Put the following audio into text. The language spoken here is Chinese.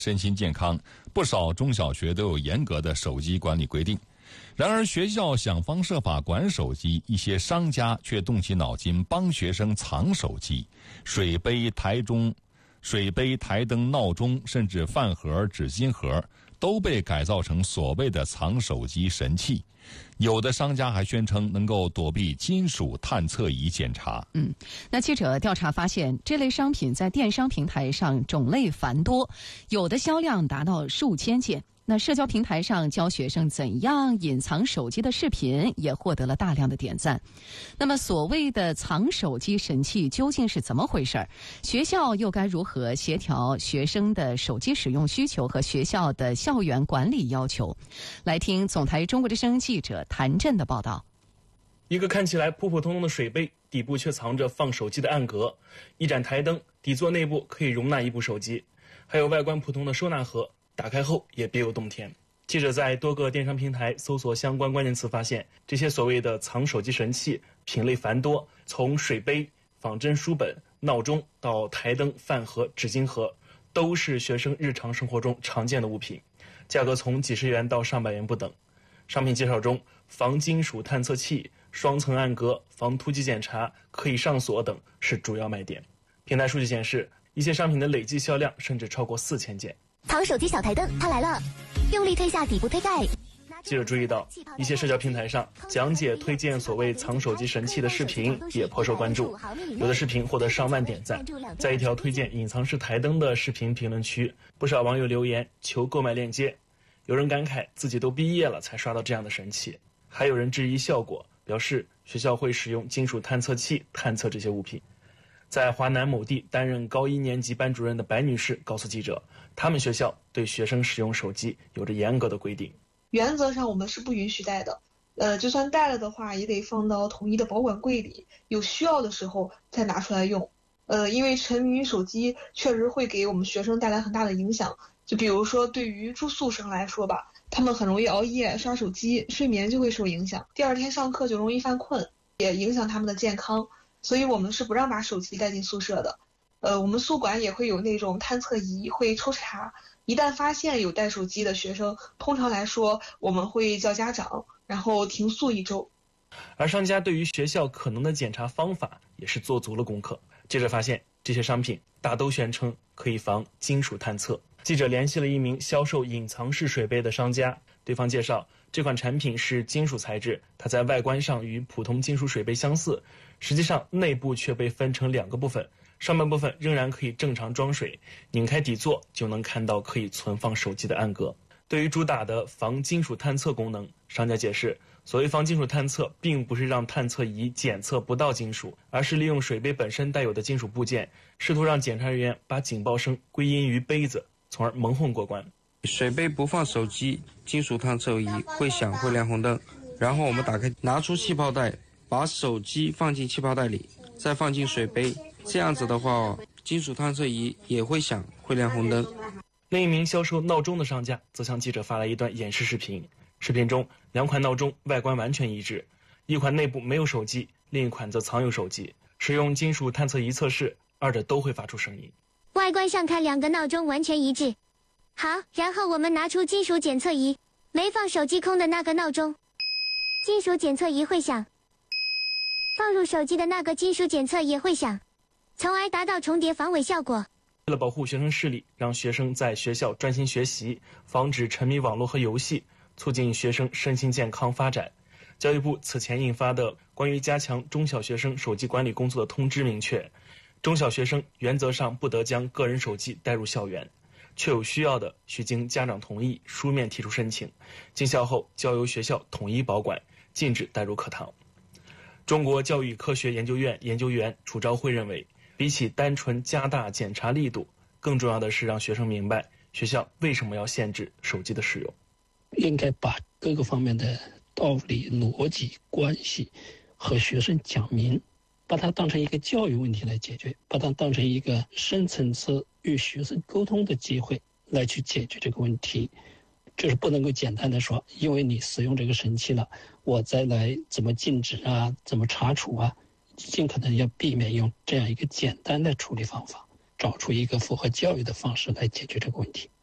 身心健康，不少中小学都有严格的手机管理规定。然而，学校想方设法管手机，一些商家却动起脑筋帮学生藏手机。水杯、台灯、闹钟，甚至饭盒、纸巾盒，都被改造成所谓的藏手机神器。有的商家还宣称能够躲避金属探测仪检查。 那记者调查发现，这类商品在电商平台上种类繁多，有的销量达到数千件。那社交平台上教学生怎样隐藏手机的视频也获得了大量的点赞。那么所谓的藏手机神器究竟是怎么回事？学校又该如何协调学生的手机使用需求和学校的校园管理要求？来听总台中国之声记者谭震的报道。 一个看起来普普通通的水杯，底部却藏着放手机的暗格；一盏台灯，底座内部可以容纳一部手机；还有外观普通的收纳盒，打开后也别有洞天。记者在多个电商平台搜索相关关键词，发现这些所谓的藏手机神器品类繁多，从水杯、仿真书本、闹钟到台灯、饭盒、纸巾盒，都是学生日常生活中常见的物品，价格从几十元到上百元不等。商品介绍中，防金属探测器、双层暗格、防突击检查、可以上锁等是主要卖点。平台数据显示，一些商品的累计销量甚至超过4000件。 藏手机小台灯，它来了！用力推下底部推盖。 记者注意到，一些社交平台上讲解推荐所谓藏手机神器的视频也颇受关注，有的视频获得上万点赞。在一条推荐隐藏式台灯的视频评论区，不少网友留言求购买链接。有人感慨自己都毕业了才刷到这样的神器，还有人质疑效果，表示学校会使用金属探测器探测这些物品。在华南某地担任高1年级班主任的白女士告诉记者，他们学校对学生使用手机有着严格的规定。 原则上我们是不允许带的，就算带了的话，也得放到统一的保管柜里，有需要的时候再拿出来用。因为沉迷于手机确实会给我们学生带来很大的影响。就比如说对于住宿生来说吧，他们很容易熬夜刷手机，睡眠就会受影响，第二天上课就容易犯困，也影响他们的健康。所以我们是不让把手机带进宿舍的。我们宿管也会有那种探测仪，会抽查，一旦发现有带手机的学生，通常来说我们会叫家长，然后停宿1周。 而商家对于学校可能的检查方法也是做足了功课。记者发现，这些商品大都宣称可以防金属探测。记者联系了一名销售隐藏式水杯的商家，对方介绍，这款产品是金属材质，它在外观上与普通金属水杯相似，实际上内部却被分成2个部分，上半部分仍然可以正常装水，拧开底座就能看到可以存放手机的暗格。对于主打的防金属探测功能，商家解释，所谓防金属探测并不是让探测仪检测不到金属，而是利用水杯本身带有的金属部件，试图让检查人员把警报声归因于杯子，从而蒙混过关。 水杯不放手机，金属探测仪会响，会亮红灯。然后我们打开，拿出气泡袋，把手机放进气泡袋里，再放进水杯。这样子的话，金属探测仪也会响，会亮红灯。 另一名销售闹钟的商家则向记者发来一段演示视频。视频中，2款闹钟外观完全一致，一款内部没有手机，另一款则藏有手机。使用金属探测仪测试，二者都会发出声音。 外观上看2个闹钟完全一致。好，然后我们拿出金属检测仪，没放手机空的那个闹钟，金属检测仪会响，放入手机的那个金属检测也会响，从而达到重叠防伪效果。 为了保护学生视力，让学生在学校专心学习，防止沉迷网络和游戏，促进学生身心健康发展，教育部此前印发的关于加强中小学生手机管理工作的通知明确，中小学生原则上不得将个人手机带入校园，确有需要的需经家长同意书面提出申请，进校后交由学校统一保管，禁止带入课堂。中国教育科学研究院研究员楚昭辉认为，比起单纯加大检查力度，更重要的是让学生明白学校为什么要限制手机的使用。 应该把各个方面的道理、逻辑、关系和学生讲明，把它当成一个教育问题来解决，把它当成一个深层次与学生沟通的机会来去解决这个问题。就是不能够简单的说，因为你使用这个神器了，我再来怎么禁止啊，怎么查处啊，尽可能要避免用这样一个简单的处理方法，找出一个符合教育的方式来解决这个问题。